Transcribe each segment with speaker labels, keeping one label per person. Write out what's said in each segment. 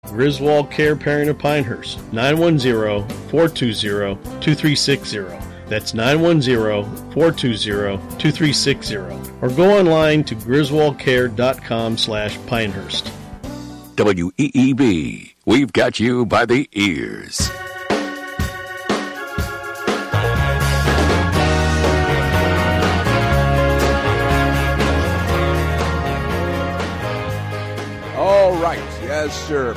Speaker 1: Griswold Care Parent of Pinehurst, 910-420-2360. That's 910-420-2360. Or go online to griswoldcare.com/Pinehurst.
Speaker 2: WEEB, we've got you by the ears.
Speaker 3: All right, yes, sir.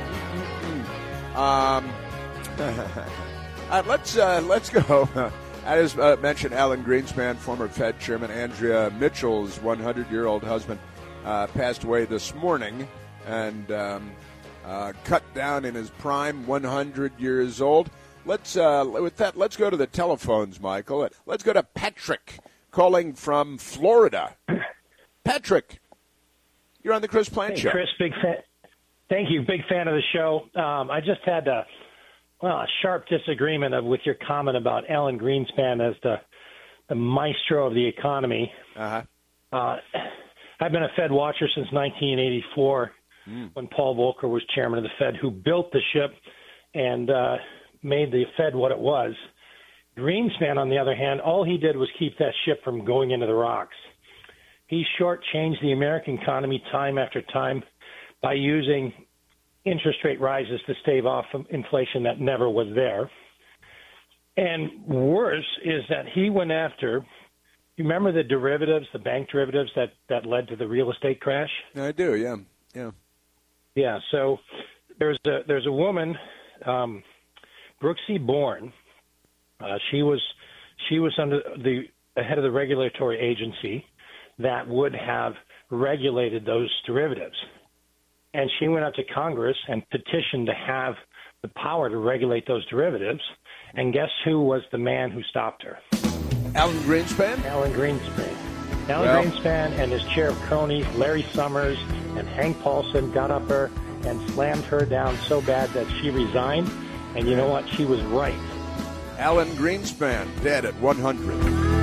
Speaker 3: Let's go. I just mentioned Alan Greenspan, former Fed chairman. Andrea Mitchell's 100-year-old husband passed away this morning, and cut down in his prime, 100 years old. Let's go to the telephones, Michael. Let's go to Patrick, calling from Florida. Patrick, you're on the Chris Plante Show.
Speaker 4: Chris, big fan. Thank you, big fan of the show. I just had a sharp disagreement with your comment about Alan Greenspan as the maestro of the economy. I've been a Fed watcher since 1984, when Paul Volcker was chairman of the Fed, who built the ship and made the Fed what it was. Greenspan, on the other hand, all he did was keep that ship from going into the rocks. He shortchanged the American economy time after time by using interest rate rises to stave off inflation that never was there. And worse is that he went after, you remember the derivatives, the bank derivatives that led to the real estate crash?
Speaker 3: I do, yeah.
Speaker 4: Yeah, so there's a woman, Brooksy Bourne. She was under the head of the regulatory agency that would have regulated those derivatives. And she went out to Congress and petitioned to have the power to regulate those derivatives. And guess who was the man who stopped her?
Speaker 3: Alan Greenspan?
Speaker 4: Alan Greenspan. Greenspan and his chair of cronies, Larry Summers and Hank Paulson, got up her and slammed her down so bad that she resigned. And you know what? She was right.
Speaker 3: Alan Greenspan, dead at 100.